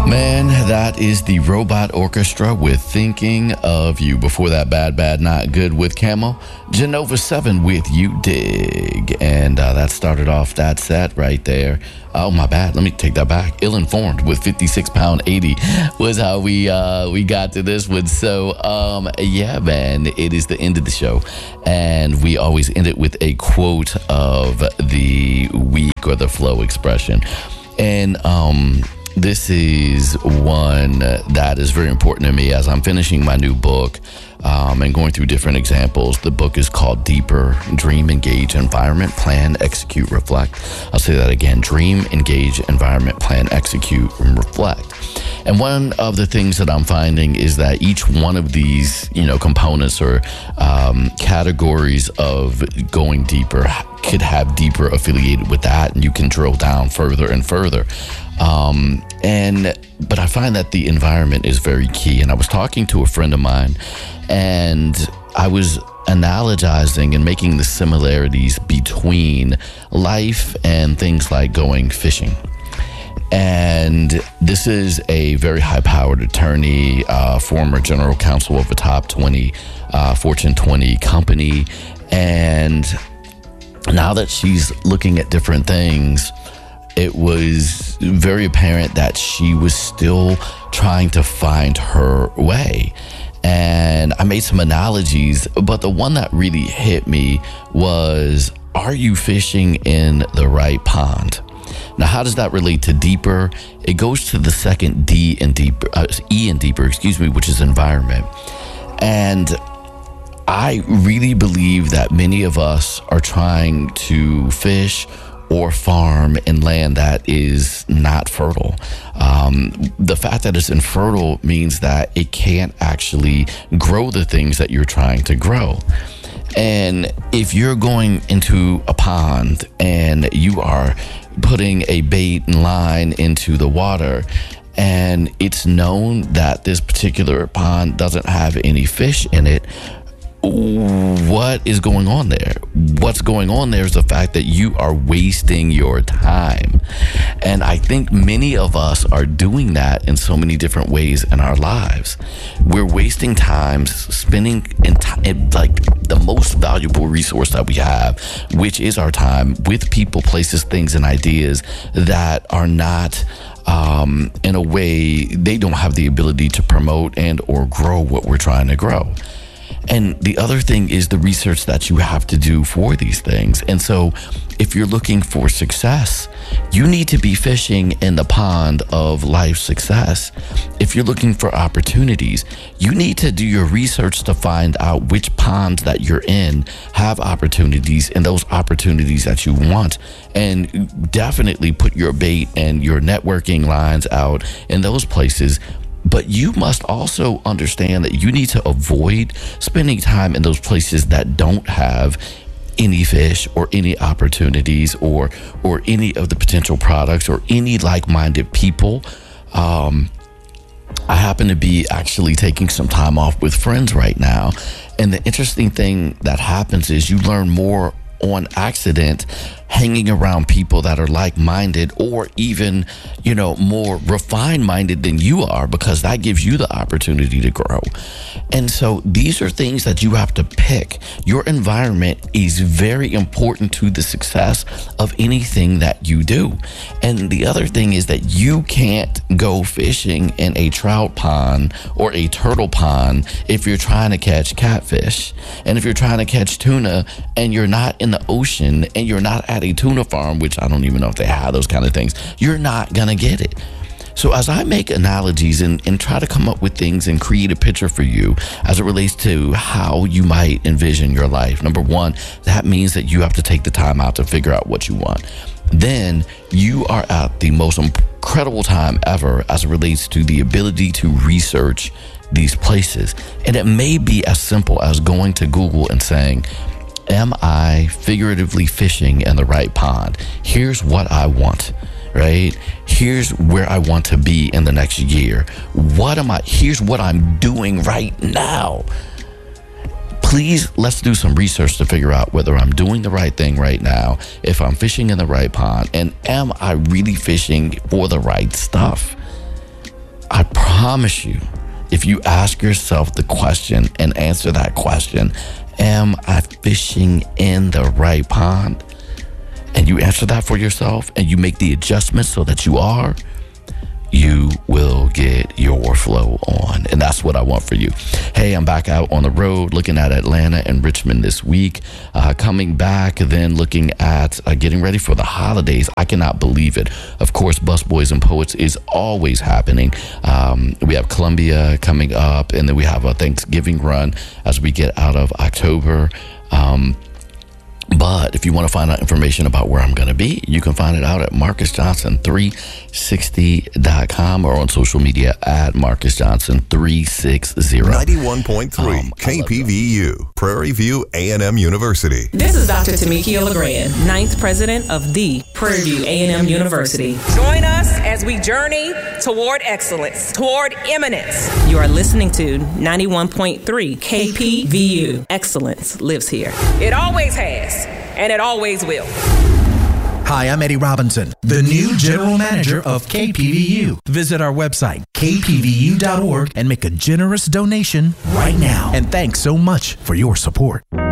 Man, that is the Robot Orchestra with Thinking of You. Before that, Bad Bad Not Good with Camel. Genova 7 with You Dig. And that started off that set right there. Oh, my bad. Let me take that back. Ill Informed with 56 Pound 80 was how we got to this one. So, yeah, man, it is the end of the show. And we always end it with a quote of the week or the flow expression. And, this is one that is very important to me as I'm finishing my new book and going through different examples. The book is called Deeper: Dream, Engage, Environment, Plan, Execute, Reflect. I'll say that again: Dream, Engage, Environment, Plan, Execute, and Reflect. And one of the things that I'm finding is that each one of these, components or categories of going deeper could have deeper affiliated with that, and you can drill down further and further. But I find that the environment is very key. And I was talking to a friend of mine, and I was analogizing and making the similarities between life and things like going fishing. And this is a very high-powered attorney, former general counsel of a top 20 Fortune 20 company. And now that she's looking at different things, it was very apparent that she was still trying to find her way. And I made some analogies, but the one that really hit me was, are you fishing in the right pond? Now, how does that relate to deeper? It goes to the second E in deeper, which is environment. And I really believe that many of us are trying to fish or farm in land that is not fertile. The fact that it's infertile means that it can't actually grow the things that you're trying to grow. And if you're going into a pond and you are putting a bait and line into the water, and it's known that this particular pond doesn't have any fish in it, what is going on there? What's going on there is the fact that you are wasting your time. And I think many of us are doing that in so many different ways in our lives. We're wasting time spending like the most valuable resource that we have, which is our time, with people, places, things, and ideas that are not in a way, they don't have the ability to promote and or grow what we're trying to grow. And the other thing is the research that you have to do for these things. And so if you're looking for success, you need to be fishing in the pond of life success. If you're looking for opportunities, you need to do your research to find out which ponds that you're in have opportunities, and those opportunities that you want. And definitely put your bait and your networking lines out in those places. But you must also understand that you need to avoid spending time in those places that don't have any fish or any opportunities or any of the potential products or any like-minded people. I happen to be actually taking some time off with friends right now. And the interesting thing that happens is you learn more on accident hanging around people that are like-minded or even, more refined-minded than you are, because that gives you the opportunity to grow. And so these are things that you have to pick. Your environment is very important to the success of anything that you do. And the other thing is that you can't go fishing in a trout pond or a turtle pond if you're trying to catch catfish. And if you're trying to catch tuna and you're not in the ocean and you're not at a tuna farm, which I don't even know if they have those kind of things, you're not gonna get it. So as I make analogies and try to come up with things and create a picture for you as it relates to how you might envision your life, number one, that means that you have to take the time out to figure out what you want. Then you are at the most incredible time ever as it relates to the ability to research these places. And it may be as simple as going to Google and saying, am I figuratively fishing in the right pond? Here's what I want, right? Here's where I want to be in the next year. Here's what I'm doing right now. Please, let's do some research to figure out whether I'm doing the right thing right now, if I'm fishing in the right pond, and am I really fishing for the right stuff? promise you, if you ask yourself the question and answer that question, am I fishing in the right pond? And you answer that for yourself and you make the adjustments so that you are, you will get your flow on. And that's what I want for you. Hey, I'm back out on the road looking at Atlanta and Richmond this week. Coming back, then looking at getting ready for the holidays. I cannot believe it. Of course, Busboys and Poets is always happening. We have Columbia coming up, and then we have a Thanksgiving run as we get out of October. But if you want to find out information about where I'm going to be, you can find it out at MarcusJohnson360.com or on social media at MarcusJohnson360. 91.3 KPVU, Prairie View A&M University. This is Dr. Tamikia LeGrand, 9th president of the Prairie View A&M University. Join us as we journey toward excellence, toward eminence. You are listening to 91.3 KPVU. Excellence lives here. It always has, and it always will. Hi, I'm Eddie Robinson, the new general manager of KPVU. Visit our website, kpvu.org, and make a generous donation right now. And thanks so much for your support.